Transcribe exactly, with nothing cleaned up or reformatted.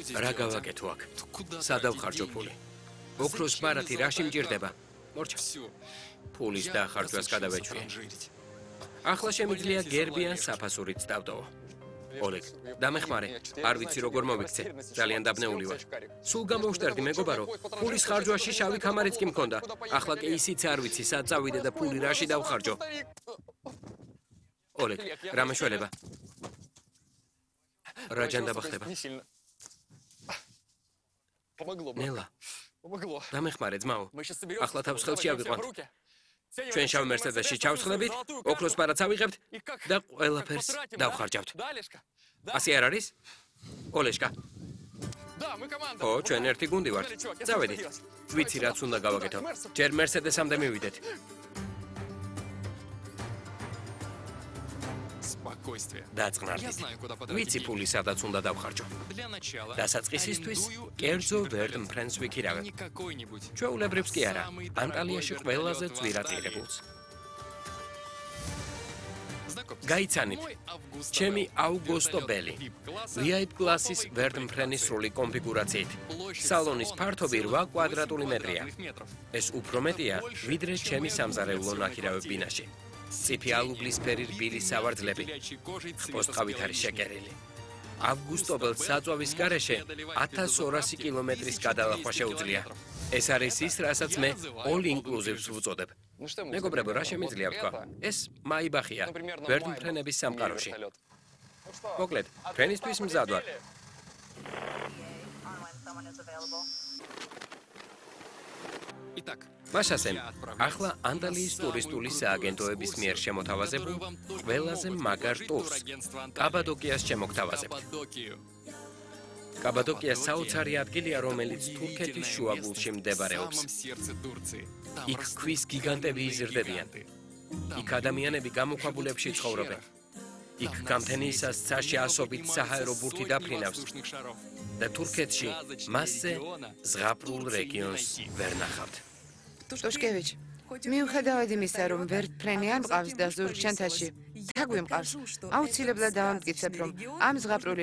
რა გავაკეთო აქ? სად ავხარჯო ფული? ოქროს ბარათი რაში მჭირდება? მორჩა. ფულის დახარჯვას გადავეჩვიე. ახლა შემიძლია გერბიან საფასურით დავტოვო. ოლეგ, დამეხმარე, არ ვიცი როგორ მოვიქცე, ძალიან დაბნეული ვარ. სულ გამოვშტერდი მეგობარო, ფულის ხარჯვაში შავი კამარიც კი მქონდა. ახლა კი ისიც არ ვიცი, სად წავიდე და ფული რაში დავხარჯო. ოლეგ, რა მეშველება? რა ჯანდაბა ხდება? ნელა, დამეხმარე ძმაო, ახლა თავს ხელში ავიყვანთ. ჩვენ შავ მერსედესში ჩავსხლებით, ოქროს ბარათს ავიღებთ და ყველაფერს დავხარჯავთ. ასე არ არის? ოლეშკა. ო, ჩვენ ერთი გუნდი ვართ. წავედით. ვიცი რაც უნდა გავაკეთო. ჯერ მერსედესამდე მივიდეთ. დაწყნარდით. ვიცი ფული სადაც უნდა დავხარჯო. დასაწყისისთვის კერძო ვერტ მფრენს ვიქირავებ. ჩვეულებრივს კი არა, ანტალიაში ყველაზე ძვირადღირებულს. გაიცანით, ჩემი აუგუსტო ბელი, ვი აი პი კლასის ვერტ მფრენის სრული კონფიგურაციით. სალონის ფართობი რვა კვადრატული მეტრია. ეს უფრო მეტია, ვიდრე ჩემი სამზარეულო ნაქირავებ ბინაში. ციფი ალუგლისფერი რბილი სავარძლები, პოსტყავით არის შეკერილი. ავგუსტობელ საწვავის გარეშე ათას ორასი კილომეტრის გადალახვა შეუძლია. ეს არის ის, რასაც მე all inclusive-ს ვუწოდებ. მეგობრებო, რა შემიძლია ვთქვა? ეს მაიბახია, ვერტ მფრენების სამყაროში. მოკლედ, ფრენისთვის მზად ვარ. მაშასემ, ახლა ანტალიის ტურისტული სააგენტოების მიერ შემოთავაზებულ ყველაზე მაგარ ტურს, კაბადოკიას შემოგთავაზებთ. კაბადოკია საოცარი ადგილია, რომელიც თურქეთის შუაგულში მდებარეობს. იქ ქვის გიგანტები იზრდებიან. იქ ადამიანები გამოქვაბულებში ცხოვრობენ. იქ გამთენიისას ცაში ასობით საჰაერო ბურთი დაფრინავს და თურქეთში მასზე ზღაპრულ რეგიონს ვერ ნახავთ. ტუშკევიჩ, მიუხედავად იმისა, რომ ვერტ ფრენი არ მყავს და ზურგ ჩანთაში, თაგვი მყავს, აუცილებლად დავამტკიცებ, რომ ამ ზღაპრული